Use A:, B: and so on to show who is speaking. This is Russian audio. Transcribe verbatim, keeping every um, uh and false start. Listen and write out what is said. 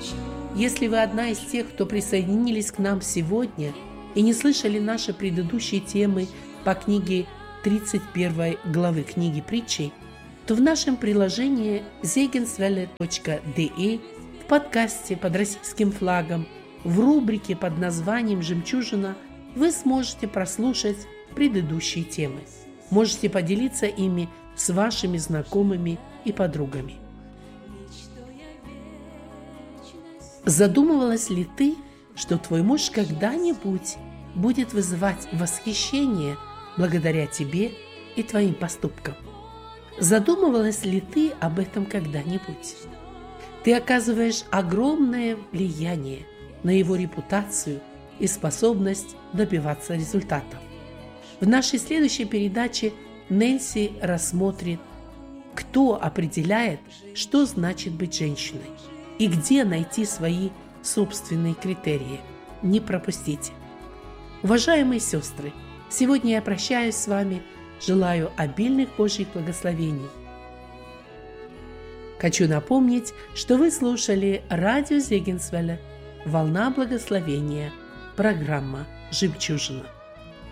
A: Если вы одна из тех, кто присоединились к нам сегодня и не слышали наши предыдущие темы по книге тридцать первой главы книги притчей, то в нашем приложении зегенсвелле точка де в подкасте под российским флагом в рубрике под названием «Жемчужина» вы сможете прослушать предыдущие темы. Можете поделиться ими с вашими знакомыми и подругами. Задумывалась ли ты, что твой муж когда-нибудь будет вызывать восхищение благодаря тебе и твоим поступкам? Задумывалась ли ты об этом когда-нибудь? Ты оказываешь огромное влияние на его репутацию и способность добиваться результатов. В нашей следующей передаче Нэнси рассмотрит, кто определяет, что значит быть женщиной, и где найти свои собственные критерии. Не пропустите. Уважаемые сестры, сегодня я прощаюсь с вами, желаю обильных Божьих благословений. Хочу напомнить, что вы слушали радио Зегенсвелле «Волна благословения», программа «Жемчужина».